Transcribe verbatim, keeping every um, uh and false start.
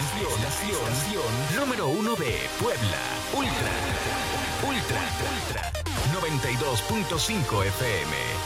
estación número uno de Puebla. Ultra, Ultra, Ultra, noventa y dos punto cinco F M.